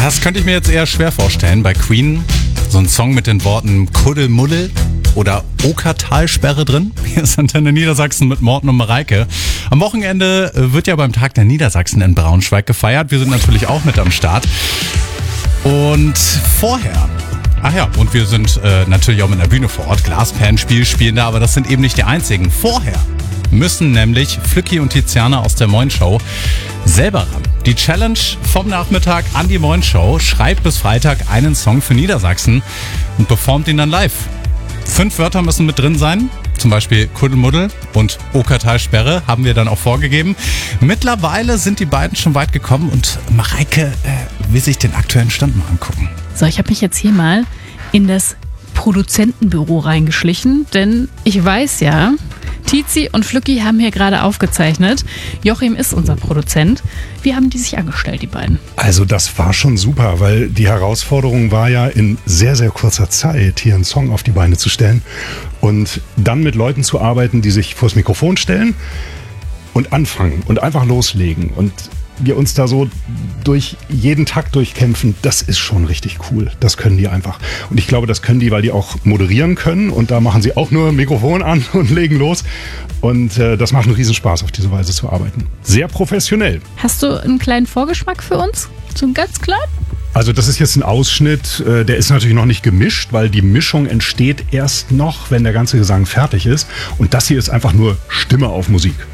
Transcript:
Das könnte ich mir jetzt eher schwer vorstellen. Bei Queen so ein Song mit den Worten Kuddelmuddel oder Okertalsperre drin. Hier ist Antenne Niedersachsen mit Morten und Mareike. Am Wochenende wird ja beim Tag der Niedersachsen in Braunschweig gefeiert. Wir sind natürlich auch mit am Start. Und vorher... und wir sind natürlich auch mit einer Bühne vor Ort. Glasperlenspiel spielen da, aber das sind eben nicht die einzigen. Vorher müssen nämlich Flücki und Tiziana aus der Moin Show selber ran. Die Challenge vom Nachmittag an die Moin Show: schreibt bis Freitag einen Song für Niedersachsen und performt ihn dann live. 5 Wörter müssen mit drin sein. Zum Beispiel Kuddelmuddel und Okertalsperre haben wir dann auch vorgegeben. Mittlerweile sind die beiden schon weit gekommen und Mareike will sich den aktuellen Stand mal angucken. So, ich habe mich jetzt hier mal in das Produzentenbüro reingeschlichen, denn ich weiß ja, Tizi und Flücki haben hier gerade aufgezeichnet. Joachim ist unser Produzent. Wie haben die sich angestellt, die beiden? Also das war schon super, weil die Herausforderung war ja in sehr, sehr kurzer Zeit hier einen Song auf die Beine zu stellen und dann mit Leuten zu arbeiten, die sich vors Mikrofon stellen und anfangen und einfach loslegen und wir uns da so durch jeden Takt durchkämpfen, das ist schon richtig cool. Das können die einfach. Und ich glaube, das können die, weil die auch moderieren können. Und da machen sie auch nur Mikrofon an und legen los. Und das macht einen Riesenspaß, auf diese Weise zu arbeiten. Sehr professionell. Hast du einen kleinen Vorgeschmack für uns? So einen ganz kleinen? Also das ist jetzt ein Ausschnitt, der ist natürlich noch nicht gemischt, weil die Mischung entsteht erst noch, wenn der ganze Gesang fertig ist. Und das hier ist einfach nur Stimme auf Musik.